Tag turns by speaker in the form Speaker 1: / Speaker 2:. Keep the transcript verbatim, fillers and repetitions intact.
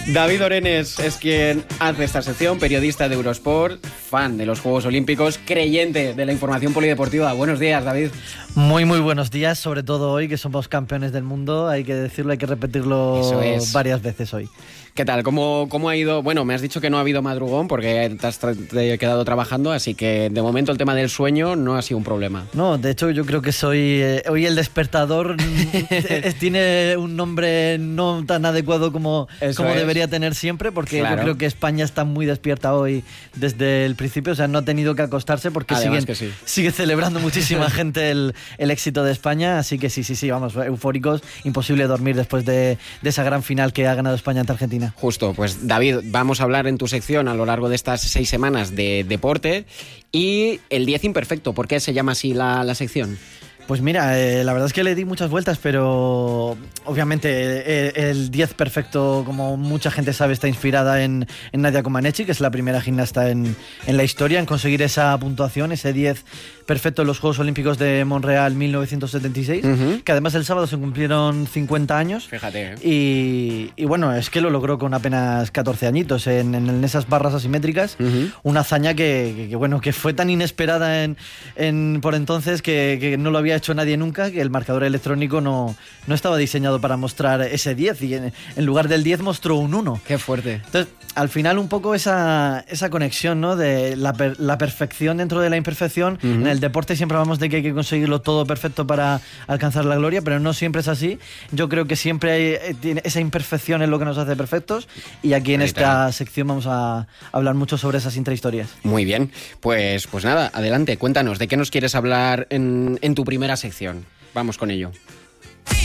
Speaker 1: David Orenes es quien hace esta sección, periodista de Eurosport, fan de los Juegos Olímpicos, creyente de la información polideportiva. Buenos días, David.
Speaker 2: Muy, muy buenos días, sobre todo hoy que somos campeones del mundo. Hay que decirlo, hay que repetirlo
Speaker 1: Eso es.
Speaker 2: varias veces hoy.
Speaker 1: ¿Qué tal? ¿Cómo, ¿Cómo ha ido? Bueno, me has dicho que no ha habido madrugón porque te has tra- te he quedado trabajando, así que de momento el tema del sueño no ha sido un problema.
Speaker 2: No, de hecho yo creo que soy eh, hoy el despertador eh, tiene un nombre no tan adecuado como, como
Speaker 1: es.
Speaker 2: debería tener siempre, porque
Speaker 1: Claro.
Speaker 2: yo creo que España está muy despierta hoy desde el principio, o sea, no ha tenido que acostarse porque
Speaker 1: Además
Speaker 2: siguen,
Speaker 1: que sí.
Speaker 2: sigue celebrando muchísima gente el, el éxito de España, así que sí, sí, sí, vamos, eufóricos, imposible dormir después de, de esa gran final que ha ganado España ante Argentina.
Speaker 1: Justo, pues David, vamos a hablar en tu sección a lo largo de estas seis semanas de deporte y el diez imperfecto. ¿Por qué se llama así la, la sección?
Speaker 2: Pues mira, eh, la verdad es que le di muchas vueltas, pero obviamente eh, el diez perfecto, como mucha gente sabe, está inspirada en, en Nadia Comaneci, que es la primera gimnasta en, en la historia en conseguir esa puntuación, ese diez perfecto en los Juegos Olímpicos de Montreal mil novecientos setenta y seis,
Speaker 1: Uh-huh.
Speaker 2: que además el sábado se cumplieron cincuenta años.
Speaker 1: Fíjate, ¿eh?
Speaker 2: Y, y bueno, es que lo logró con apenas catorce añitos en, en esas barras asimétricas,
Speaker 1: Uh-huh.
Speaker 2: una hazaña que, que, que, bueno, que fue tan inesperada en, en, por entonces que, que no lo había hecho nadie nunca, que el marcador electrónico no, no estaba diseñado para mostrar ese diez y en, en lugar del diez mostró un uno.
Speaker 1: Qué fuerte.
Speaker 2: Entonces, al final un poco esa, esa conexión, ¿no? De la, per, la perfección dentro de la imperfección.
Speaker 1: Uh-huh.
Speaker 2: En el deporte siempre hablamos de que hay que conseguirlo todo perfecto para alcanzar la gloria, pero no siempre es así. Yo creo que siempre hay, tiene, esa imperfección es lo que nos hace perfectos, y aquí en esta sección vamos a hablar mucho sobre esas intrahistorias.
Speaker 1: Muy bien, pues, pues nada, adelante, cuéntanos, ¿de qué nos quieres hablar en, en tu primera sección? Vamos con ello.